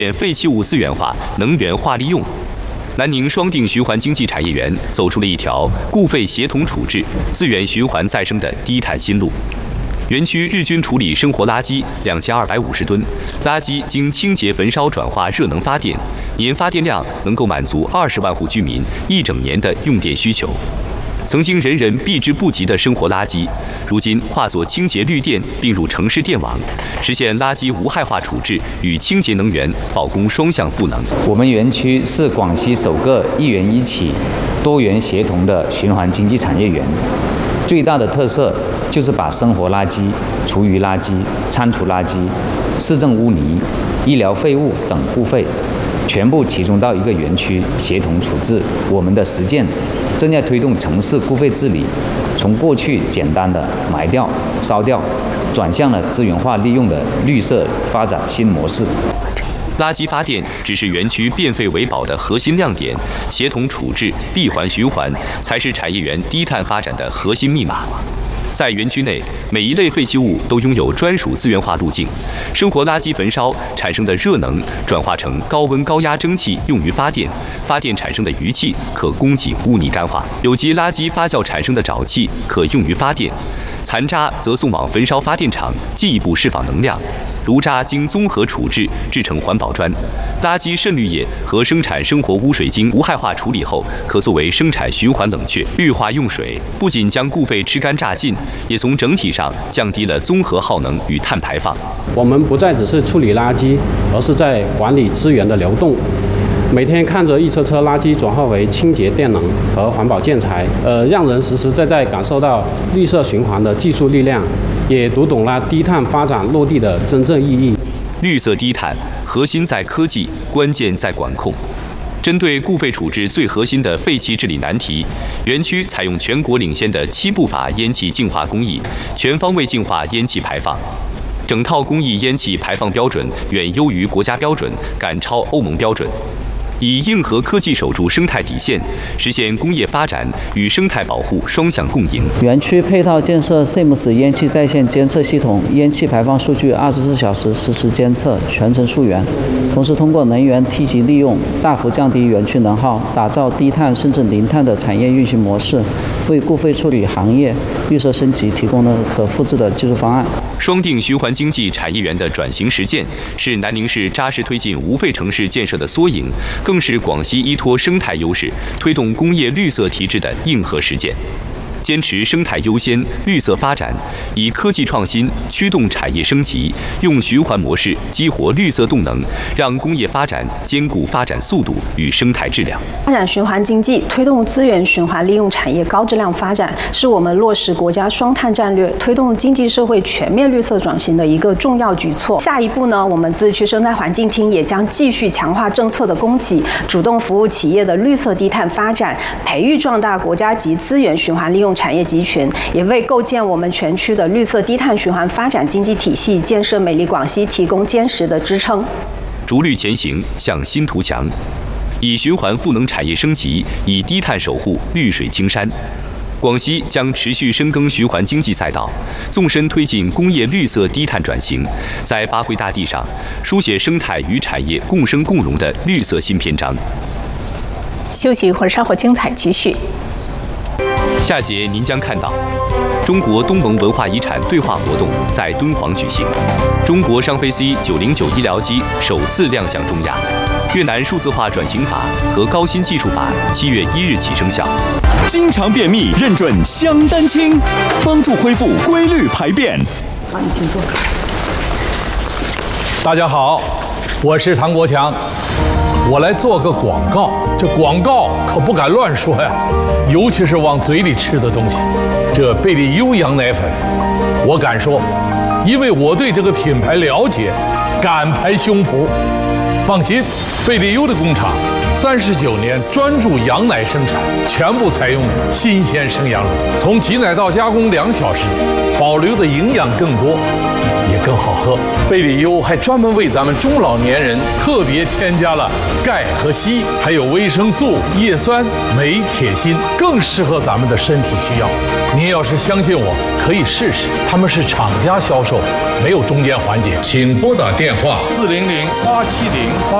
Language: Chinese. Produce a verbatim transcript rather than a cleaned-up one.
废弃物资源化、能源化利用。南宁双定循环经济产业园走出了一条固废协同处置、资源循环再生的低碳新路。园区日均处理生活垃圾两千二百五十吨，垃圾经清洁焚烧转化热能发电，年发电量能够满足二十万户居民一整年的用电需求。曾经人人避之不及的生活垃圾，如今化作清洁绿电并入城市电网，实现垃圾无害化处置与清洁能源保供双向赋能。 我们园区是广西首个一园一起、多元协同的循环经济产业园，最大的特色就是把生活垃圾、厨余垃圾、餐厨垃圾、市政污泥、医疗废物等固废，全部集中到一个园区协同处置。我们的实践正在推动城市固废治理，从过去简单的埋掉、烧掉，转向了资源化利用的绿色发展新模式。 垃圾发电只是园区变废为宝的核心亮点，协同处置、闭环循环才是产业园低碳发展的核心密码。在园区内，每一类废弃物都拥有专属资源化路径。生活垃圾焚烧产生的热能转化成高温高压蒸汽用于发电，发电产生的余气可供给污泥干化。有机垃圾发酵产生的沼气可用于发电，残渣则送往焚烧发电厂进一步释放能量。炉渣经综合处置制成环保砖，垃圾渗滤液和生产生活污水经无害化处理后，可作为生产循环冷却、绿化用水，不仅将固废吃干榨尽，也从整体上降低了综合耗能与碳排放。 我们不再只是处理垃圾，而是在管理资源的流动。每天看着一车车垃圾转化为清洁电能和环保建材，呃，让人实实在在感受到绿色循环的技术力量，也读懂了低碳发展落地的真正意义。 绿色低碳核心在科技，关键在管控。针对固废处置最核心的废气治理难题，园区采用全国领先的七步法烟气净化工艺，全方位净化烟气排放。整套工艺烟气排放标准远优于国家标准，赶超欧盟标准。以硬核科技守住生态底线，实现工业发展与生态保护双向共赢。 园区配套建设 S I M S 烟气在线监测系统，烟气排放数据二十四小时实时监测，全程溯源。同时，通过能源梯级利用，大幅降低园区能耗，打造低碳甚至零碳的产业运行模式，为固废处理行业绿色升级提供了可复制的技术方案。 双定循环经济产业园的转型实践，是南宁市扎实推进无废城市建设的缩影，更是广西依托生态优势推动工业绿色提质的硬核实践。坚持生态优先、绿色发展，以科技创新驱动产业升级，用循环模式激活绿色动能，让工业发展兼顾发展速度与生态质量。 发展循环经济，推动资源循环利用产业高质量发展，是我们落实国家双碳战略、推动经济社会全面绿色转型的一个重要举措。下一步呢，我们自治区生态环境厅也将继续强化政策的供给，主动服务企业的绿色低碳发展，培育壮大国家级资源循环利用产业集群，也为构建我们全区的绿色低碳循环发展经济体系、建设美丽广西提供坚实的支撑。 逐绿前行，向新图强，以循环赋能产业升级，以低碳守护绿水青山。广西将持续深耕循环经济赛道，纵深推进工业绿色低碳转型，在八会大地上书写生态与产业共生共荣的绿色新篇章。 休息一会儿，稍后精彩继续。 下节您将看到，中国东盟文化遗产对话活动在敦煌举行，中国商飞 C 九零九医疗机首次亮相中亚，越南数字化转型法和高新技术法七月一日起生效。 经常便秘认准香丹清，帮助恢复规律排便。 好，你请坐。 大家好，我是唐国强，我来做个广告。这广告可不敢乱说呀，尤其是往嘴里吃的东西。这贝利优羊奶粉，我敢说，因为我对这个品牌了解，敢拍胸脯。放心，贝利优的工厂三十九年专注羊奶生产，全部采用新鲜生羊乳，从挤奶到加工两小时，保留的营养更多，也更好喝。贝里优还专门为咱们中老年人特别添加了钙和硒，还有维生素、叶酸、镁、铁、锌，更适合咱们的身体需要。您要是相信我，可以试试。他们是厂家销售，没有中间环节。请拨打电话四零零八七零八。